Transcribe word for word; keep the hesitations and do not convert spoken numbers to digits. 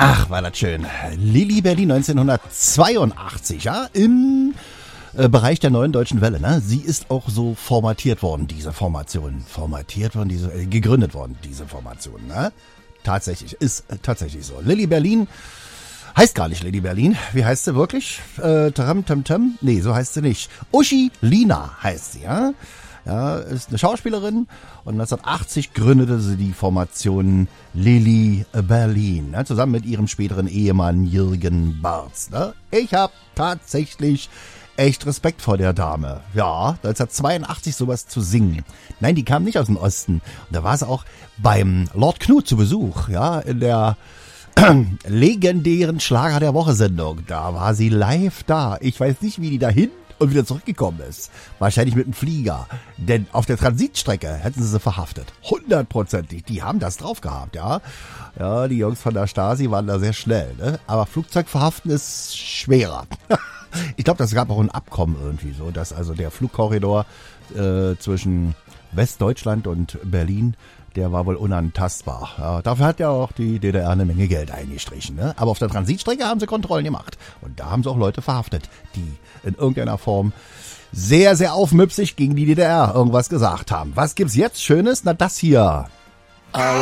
Ach, war das schön. Lilli Berlin neunzehnhundertzweiundachtzig, ja, im äh, Bereich der Neuen Deutschen Welle, ne? Sie ist auch so formatiert worden, diese Formation. Formatiert worden, diese, äh, gegründet worden, diese Formation, ne? Tatsächlich, ist äh, tatsächlich so. Lilli Berlin heißt gar nicht Lilli Berlin. Wie heißt sie wirklich? Äh, Tam Tam Tam? Nee, so heißt sie nicht. Uschi Lina heißt sie, ja? Ja, ist eine Schauspielerin und neunzehnhundertachtzig gründete sie die Formation Lilli Berlin, ne, zusammen mit ihrem späteren Ehemann Jürgen Barz. Ne. Ich habe tatsächlich echt Respekt vor der Dame. Ja, neunzehnhundertzweiundachtzig sowas zu singen. Nein, die kam nicht aus dem Osten. Und da war sie auch beim Lord Knut zu Besuch, ja, in der legendären Schlager der Woche-Sendung. Da war sie live da. Ich weiß nicht, wie die dahin und wieder zurückgekommen ist. Wahrscheinlich mit einem Flieger. Denn auf der Transitstrecke hätten sie sie verhaftet. Hundertprozentig. Die haben das drauf gehabt, ja. Ja, die Jungs von der Stasi waren da sehr schnell, ne? Aber Flugzeug verhaften ist schwerer. Ich glaube, das gab auch ein Abkommen irgendwie so, dass also der Flugkorridor äh, zwischen Westdeutschland und Berlin, der war wohl unantastbar. Ja, dafür hat ja auch die D D R eine Menge Geld eingestrichen. Ne? Aber auf der Transitstrecke haben sie Kontrollen gemacht. Und da haben sie auch Leute verhaftet, die in irgendeiner Form sehr, sehr aufmüpsig gegen die D D R irgendwas gesagt haben. Was gibt's jetzt Schönes? Na, das hier.